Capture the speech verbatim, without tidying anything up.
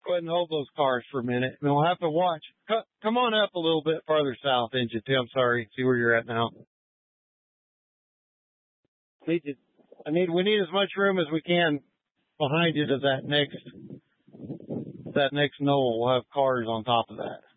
Go ahead and hold those cars for a minute, and we'll have to watch. C- come on up a little bit farther south, Engine two. I'm sorry. See where you're at now. Need to, I need. We need as much room as we can behind you to that next that next knoll. We'll have cars on top of that.